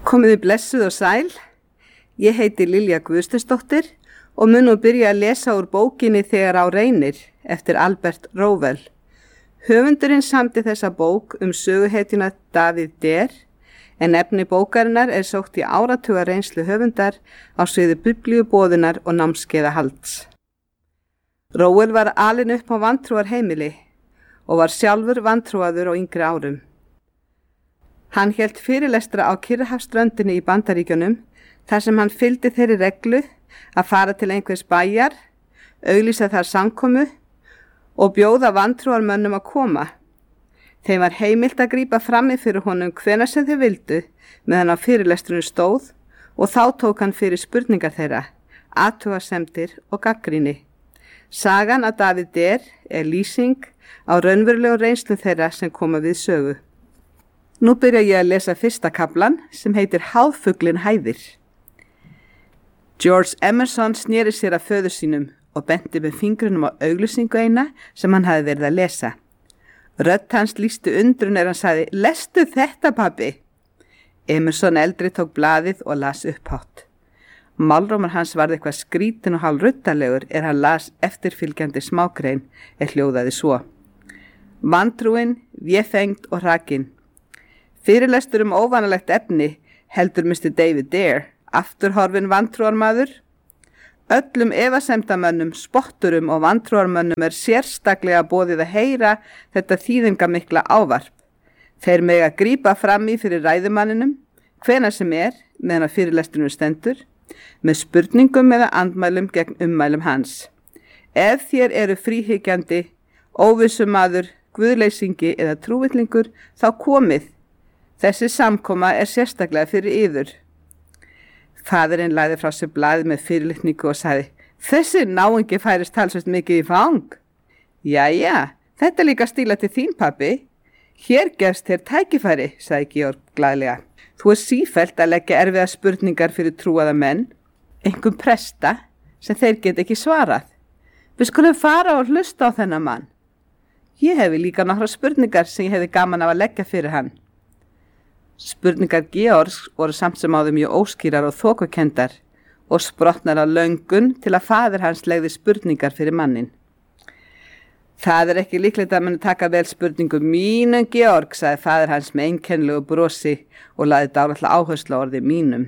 Komiði blessuð og sæl, ég heiti Lilja Guðsteinsdóttir og mun nú byrja að lesa úr bókinni Þegar á reynir eftir Albert Rowell. Höfundurinn samdi þessa bók söguhetjuna David Der, en efni bókarinnar sótt í áratuga reynslu höfundar á sviði biblíuboðunar og námskeiðahalds. Rowell var alinn upp á vantrúarheimili og var sjálfur vantrúaður á yngri árum. Hann hélt fyrirlestra á Kyrrahafsströndinni í Bandaríkjunum þar sem hann fylgdi þeirri reglu að fara til einhvers bæjar, auglýsa þar samkomu og bjóða vantrúarmönnum að koma. Þeim var heimilt að grípa frammi fyrir honum hvenær sem þau vildu meðan á fyrirlestrinu stóð og þá tók hann fyrir spurningar þeirra, athugasemdir og gagnrýni. Sagan af David Der lýsing á raunverulegu reynslu þeirra sem koma við sögu. Nú byrja ég að lesa fyrsta kaflan sem heitir Háðfuglinn hæðir. George Emerson sneri sér að föður sínum og benti með fingrunum á auglýsingu eina sem hann hafi verið að lesa. Rödd hans lýsti undrun hann sagði, lestu þetta pabbi? Emerson eldri tók blaðið og las upphátt. Málrómur hans varð eitthvað skrítin og hálfruttalegur hann las eftirfylgjandi smágrein hljóðaði svo. Vantrúin, véfengd og hrakin. Fyrirlestur óvanalegt efni heldur Mr. David Der, afturhorfinn vantrúarmaður. Öllum efasemdamönnum, spotturum og vantrúarmönnum sérstaklega boðið að heyra þetta þýðingamikla ávarp. Þeir mega grípa fram í fyrir ræðumanninum, hvenær sem meðan að fyrirlesturinn stendur, með spurningum eða andmælum gegn ummælum hans. Ef þér eru fríhyggjandi, óvissumaður, guðleysingi eða trúvillingur, þá komið. Þessi samkoma sérstaklega fyrir yður. Faðirinn lagði frá sér blaðið með fyrirlitningu og sagði, þessi náungi færist talsvert mikið í fang. Jæja, þetta líka stíla til þín, pabbi. Hér gefst þér tækifæri, sagði Georg glaðlega. Þú sífellt að leggja erfiða spurningar fyrir trúaða menn, einhver presta sem þeir get ekki svarað. Við skulum fara og hlusta á þennan mann. Ég hefi líka nokkra spurningar sem ég hefi gaman af að leggja fyrir hann. Spurningar Georgs voru samt sem áður mjög óskýrar og þokukendar og sprottnar af löngun til að faðir hans legði spurningar fyrir mannin. Það ekki líklegt að muni taka vel spurningu mínum, Georg, sagði faðir hans með einkennilegu brosi og lagði dálitla áherslu á orðið mínum.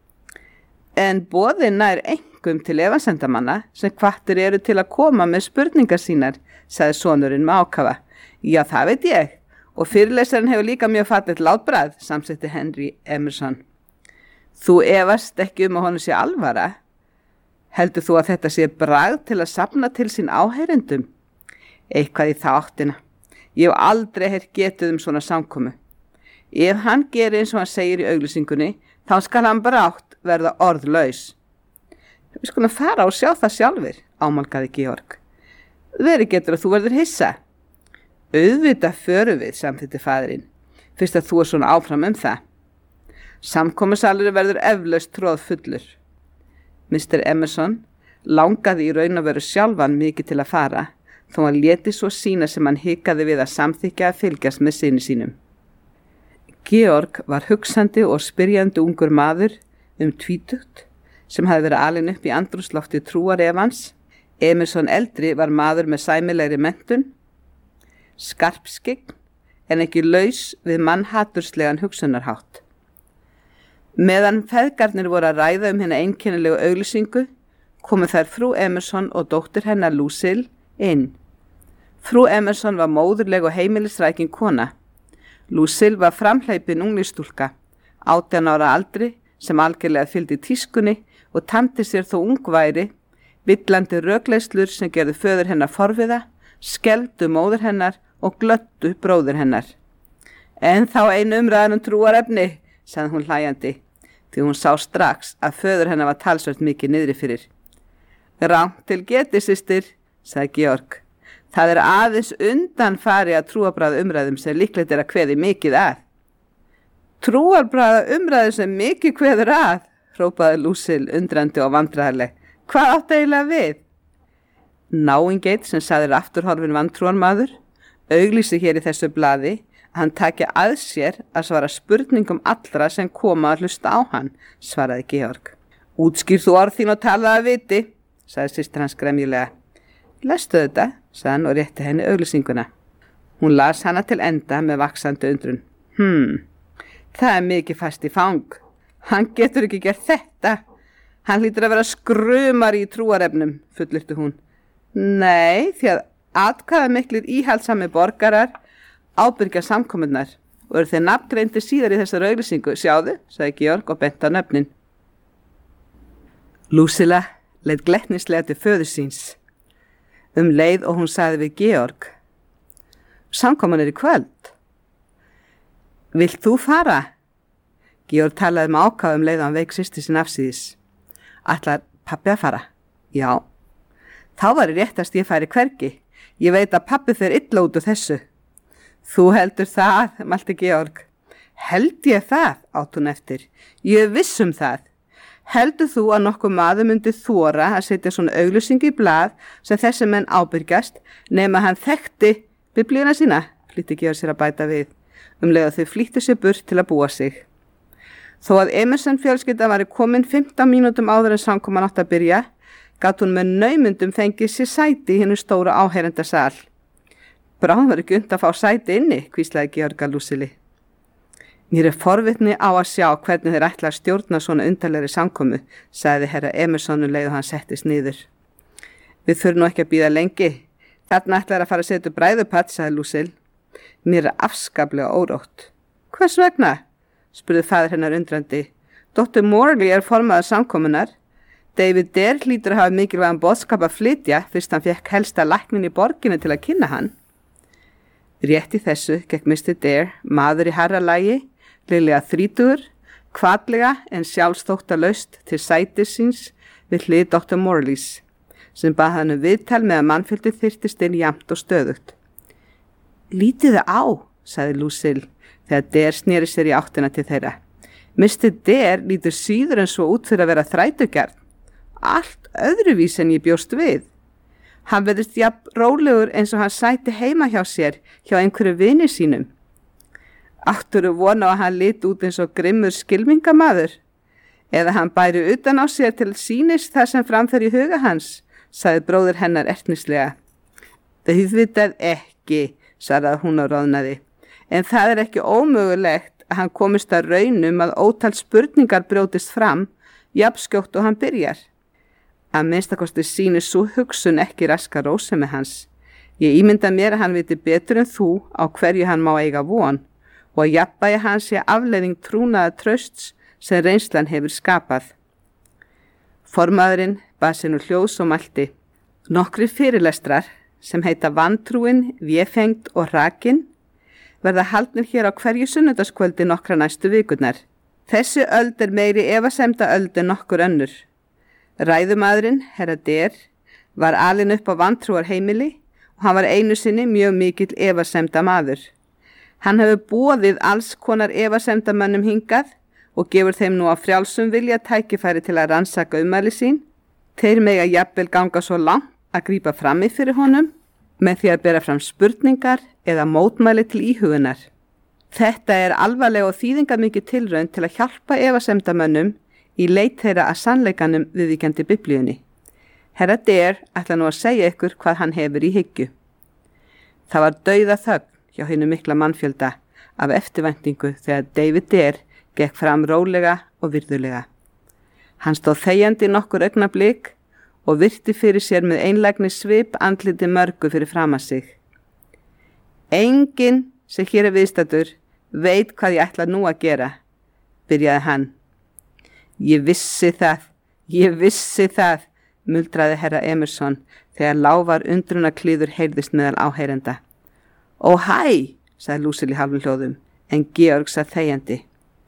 En boðin nær einkum til efasemdamanna sem hvattir eru til að koma með spurningar sínar, sagði sonurinn með ákafa. Já, það veit ég. Og fyrirlesarinn hefur líka mjög fallegt látbragð, samsetti Henry Emerson. Þú efast ekki að honum sé alvara? Heldur þú að þetta sé bragð til að safna til sín áheyrendum? Eitthvað í þá áttina. Ég hef aldrei heyrt getið svona samkomu. Ef hann gerir eins og hann segir í auglýsingunni, þá skal hann brátt verða orðlaus. Við skulum fara og sjá það sjálfur, ámálgaði Georg. Verið getur að þú verður hissa. Auðvitað förum við, samþykkti faðirinn, fyrst að þú svona áfram það. Samkomusalurinn verður eflaust troðfullur. Mr. Emerson langaði í raun að vera sjálfan mikið til að fara, þó hann léti svo sína sem hann hikaði við að samþykja að fylgjast með syni sínum. Georg var hugsandi og spyrjandi ungur maður tvítugt sem hafði verið alinn upp í andrúmslofti trúarefans. Emerson eldri var maður með sæmilegri menntun, skarpskygn en ekki laus við mannhaturslegan hugsunarhátt. Meðan feðgarnir voru að ræða hérna einkennilegu auglýsingu, komu þær frú Emerson og dóttir hennar Lucille inn. Frú Emerson var móðurleg og heimilisrækin kona. Lucille var framhleypin unglistúlka, 18 ára aldri sem algjörlega fylgdi tískunni og tamdi sér þó ungværi, villandi rökleislur sem gerðu föður hennar forviða, skelfdu móður hennar og glöttu bróður hennar. En þá ein umræðan trúarefni, sagði hún hlæjandi, því hún sá strax að föður hennar var talsvert mikið niðri fyrir. Rangt til geti, systir, sagði Georg. Það aðeins undanfari að trúarbragða umræðum sem líklegt að kveði mikið að. Trúarbragða umræðum sem mikið kveður að, hrópaði Lucille undrandi og vandræðarleg. Hvað átt eiginlega við? Náingeit sem sagði afturhorfinn vantrúarmaður auglýsi hér í þessu blaði hann taki að sér að svara spurningum allra sem koma að hlusta á hann, svaraði Georg. Útskýr þú orð þín og talaði að viti, sagði systir hans gremjulega. Lestu þetta, sagði hann og rétti henni auglýsinguna. Hún las hana til enda með vaxandi undrun. Það er mikið fast í fang. Hann getur ekki gert þetta. Hann hlýtur að vera skrumari í trúarefnum, fullyrti hún. Nei, því að atkvæða miklir íhaldssami borgarar ábyrgja samkomunnar og eru þeir nafngreindir síðar í þessar auglýsingu. Sjáðu, sagði Georg og benti á nöfnin. Lucilla leit glettnislega til föður síns. Leið og hún sagði við Georg. Samkoman er í kvöld. Vilt þú fara? Georg talaði með ákafa leið og hann veik systir sín afsíðis. Ætlar pabbi að fara? Já. Þá var réttast ég færi hvergi. Ég veit að pabbi fer illa út úr þessu. Þú heldur það, mælti Georg. Held ég það, átt hún eftir. Ég viss það. Heldur þú að nokkuð maður myndi þora að setja svona auglýsingu í blað sem þessi menn ábyrgjast nema hann þekkti biblíuna sína, flýtti Georg sér að bæta við, leið að þau flýttu sér burt til að búa sig. Þó að Emerson fjölskylda var komin 15 mínútum áður en samkoman átt að byrja, gat hún með naumundum fengið sér sæti í hinnu stóra áheyrendasal. Bráðum var ekki að fá sæti inni, hvíslaði Georg að Lucilli. Mér er forvitni á að sjá hvernig þeir ætla að stjórna svona undarlegri samkomu, sagði herra Emerson leið og hann settist niður. Við þurfum nú ekki að bíða lengi. Þarna ætlar að fara að setja bræðupatt, sagði Lucille. Mér er afskaplega órótt. Hvers vegna? Spurði faðir hennar undrandi. Dr. Morley er formaður samkomunar. David Dare hlýtur að hafa mikilvægan boðskap að flytja fyrst hann fekk helsta læknin í borginni til að kynna hann. Rétt í þessu gekk Mr. Dare, maður í harralagi, liðlega 30, hvatlega en sjálfsþóttalaust til sætis síns við hlið Dr. Morleys, sem bað hann viðtal með að mannfjöldi þyrtist inn jafnt og stöðugt. Lítið það á, sagði Lucille, þegar Dare sneri sér í áttina til þeirra. Mr. Dare lítur síður en svo út fyrir að vera þrætugerð. Allt öðruvís en ég bjóst við. Hann verðist jafn rólegur eins og hann sæti heima hjá sér hjá einhverju vini sínum. Átturðu vona að hann lit út eins og grimmur skylmingamaður, eða hann bæri utan á sér til sýnis það sem framfer í huga hans, sagði bróðir hennar ertnislega. Auðvitað ekki, svaraði hún og roðnaði, en það er ekki ómögulegt að hann komist að raunum að ótal spurningar brjótist fram, jafnskjótt og hann byrjar. Að minnstakosti sýnir sú hugsun ekki raska rósemi hans. Ég ímynda mér að hann viti betur en þú á hverju hann má eiga von, og að jafnvægi hans sé afleiðing trúnaða trausts sem reynslan hefur skapað. Formaðurinn bað sér nú hljóðs og mælti. Nokkrir fyrirlestrar sem heita Vantrúin, Véfengd og Rakin verða haldnir hér á hverju sunnudagskvöldi nokkra næstu vikurnar. Þessi öld er meiri efasemda öld en nokkur önnur. Ræðumaðurinn, herra Dare, var alinn upp á vantrúar heimili og hann var einu sinni mjög mikill efasemda maður. Hann hefur boðið alls konar efasemdamönnum hingað og gefur þeim nú á frjálsum vilja tækifæri til að rannsaka ummæli sín. Þeir mega jafnvel ganga svo langt að grípa frammi fyrir honum með því að bera fram spurningar eða mótmæli til íhugunar. Þetta er alvarleg og þýðingamikið tilraun til að hjálpa efasemdamönnum í leit þeirra að sannleikanum viðvíkjandi biblíunni. Herra Dare ætla nú að segja ykkur hvað hann hefur í hyggju. Það var dauða þögn hjá hinu mikla mannfjölda af eftirvæntingu þegar David Dare gekk fram rólega og virðulega. Hann stóð þegjandi nokkur augnablik og virti fyrir sér með einlægni svip andliti mörgu fyrir fram að sig. Enginn sem hér er viðstaddur veit hvað ég ætla nú að gera, byrjaði hann. Ég vissi það, muldraði herra Emerson þegar lávar undrunarklíður heyrðist meðal áheyrenda. Ó hæ, sagði Lucille í hálfum hljóðum, en Georg sagði þegjandi.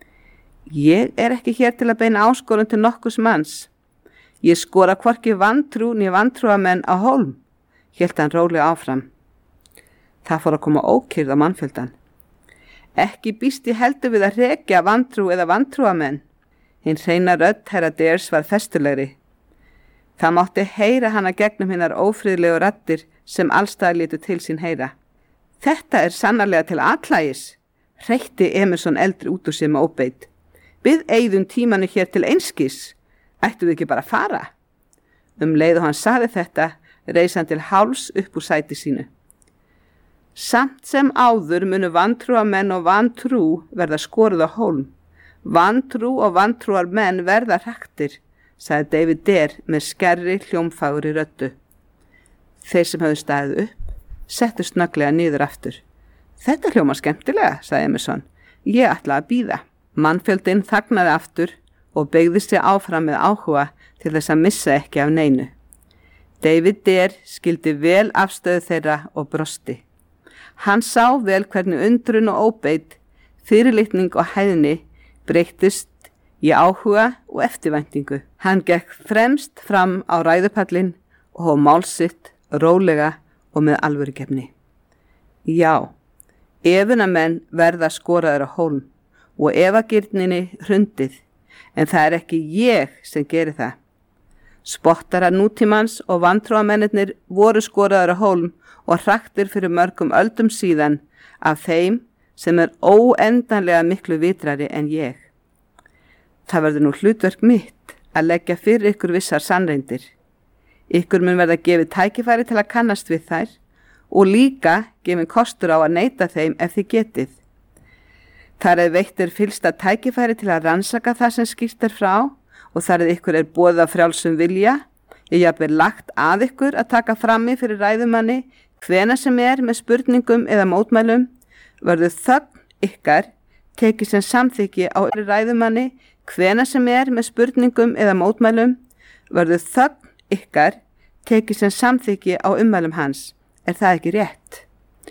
Ég er ekki hér til að beina áskorun til nokkurs manns. Ég skora hvorki vantrú né vantrúamenn á hólm, hélt hann rólega áfram. Það fór að koma ókyrrð á mannfjöldan. Ekki býst ég heldur við að rekja vantrú eða vantrúamenn. Hinn hreina rödd herra Dares var festulegri. Það mátti heyra hana gegnum hinnar ófriðlegu raddir sem allstaðar létu til sín heyra. Þetta er sannarlega til atlægis, hreytti Emerson eldri út úr sér með óbeit. Við eyðum tímanu hér til einskis. Ættum við ekki bara að fara? Leið og hann sagði þetta, reis hann til háls upp úr sæti sínu. Samt sem áður munu vantrúarmenn og vantrú verða skoruð á hólm. Vantrú og vantrúar menn verða hraktir, sagði David Dare með skærri hljómfagri röddu. Þeir sem höfðu staðið upp, settu snögglega niður aftur. Þetta hljómar skemmtilega, sagði Emerson. Ég ætla að bíða. Mannfjöldinn þagnaði aftur og beygði sig áfram með áhuga til þess að missa ekki af neinu. David Dare skildi vel afstöðu þeirra og brosti. Hann sá vel hvernig undrun og óbeit, fyrirlitning og hæðni breyttist í áhuga og eftirvæntingu. Hann gekk fremst fram á ræðupallinn og hóf mál sitt rólega og með alvörugefni. Já, efunamenn verða skoraður á hólm og efagirninni hrundið, en það er ekki ég sem gerir það. Spottarar nútímans og vantrúamennirnir voru skoraður á hólm og hraktir fyrir mörgum öldum síðan af þeim sem er óendanlega miklu vitrari en ég. Það verður nú hlutverk mitt að leggja fyrir ykkur vissar sannreindir. Ykkur mun verða gefið tækifæri til að kannast við þær og líka gefið kostur á að neita þeim ef þið getið. Þar er veittir fyllsta tækifæri til að rannsaka það sem skýrt er frá og þar ykkur er boðið af frjálsum vilja. Ég jafnvel lagt að ykkur að taka frammi fyrir ræðumanni hvenær sem er með spurningum eða mótmælum, verður þögn ykkar tekið sem samþykki á ræðumanni hvenær sem er með spurningum eða mótmælum, verður þögn ykkar tekið sem samþykki á ummælum hans. Er það ekki rétt?